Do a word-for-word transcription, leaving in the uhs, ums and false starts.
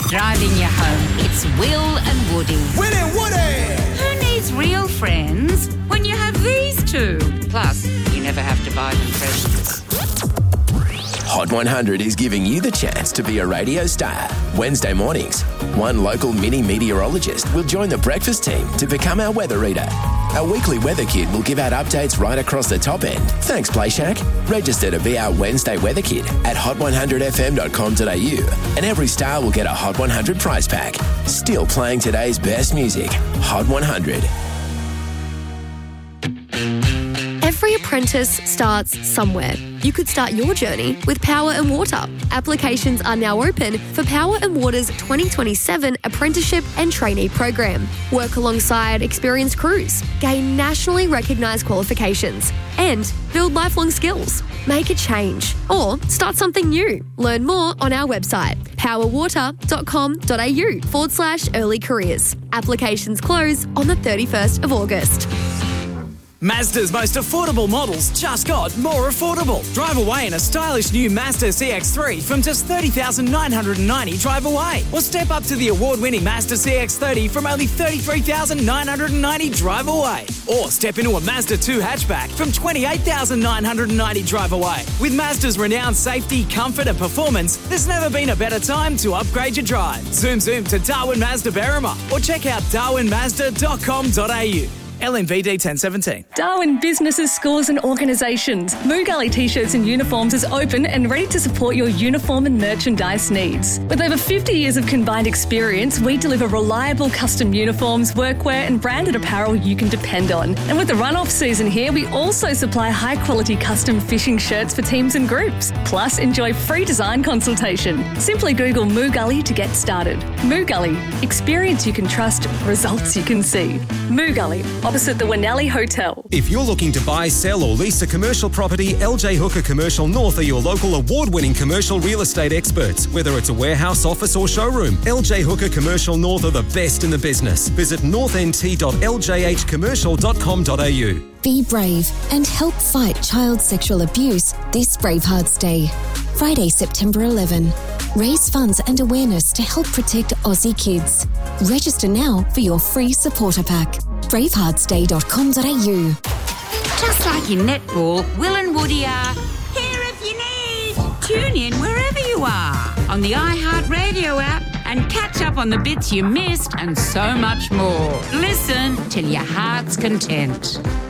driving you home. It's Will and Woody. Will and Woody! Who needs real friends when you have these two? Plus, you never have to buy them presents. Hot one hundred is giving you the chance to be a radio star. Wednesday mornings, one local mini meteorologist will join the breakfast team to become our weather reader. Our weekly weather kid will give out updates right across the top end. Thanks, PlayShack. Register to be our Wednesday weather kid at hot one hundred f m dot com dot a u, and every star will get a Hot one hundred prize pack. Still playing today's best music. Hot one hundred. Every apprentice starts somewhere. You could start your journey with Power and Water. Applications are now open for Power and Water's twenty twenty-seven Apprenticeship and Trainee Program. Work alongside experienced crews, gain nationally recognised qualifications, and build lifelong skills. Make a change or start something new. Learn more on our website, powerwater.com.au forward slash early careers. Applications close on the thirty-first of August. Mazda's most affordable models just got more affordable. Drive away in a stylish new Mazda C X three from just thirty thousand nine hundred ninety dollars drive away. Or step up to the award-winning Mazda C X thirty from only thirty-three thousand nine hundred ninety dollars drive away. Or step into a Mazda two hatchback from twenty-eight thousand nine hundred ninety dollars drive away. With Mazda's renowned safety, comfort and performance, there's never been a better time to upgrade your drive. Zoom zoom to Darwin Mazda Berrima or check out darwin mazda dot com dot a u. L M V D ten seventeen. Darwin Businesses, Schools and Organisations. Moo Gully T-shirts and uniforms is open and ready to support your uniform and merchandise needs. With over fifty years of combined experience, we deliver reliable custom uniforms, workwear and branded apparel you can depend on. And with the run-off season here, we also supply high-quality custom fishing shirts for teams and groups. Plus, enjoy free design consultation. Simply Google Moo Gully to get started. Moo Gully. Experience you can trust, results you can see. Moo Gully, opposite the Winnelli Hotel. If you're looking to buy, sell or lease a commercial property, L J Hooker Commercial North are your local award-winning commercial real estate experts. Whether it's a warehouse, office or showroom, L J Hooker Commercial North are the best in the business. Visit north n t dot l j h commercial dot com dot a u. Be brave and help fight child sexual abuse this Bravehearts Day. Friday, September eleventh. Raise funds and awareness to help protect Aussie kids. Register now for your free supporter pack. bravehearts day dot com dot a u. Just like in netball, Will and Woody are here if you need. Tune in wherever you are on the iHeartRadio app and catch up on the bits you missed and so much more. Listen till your heart's content.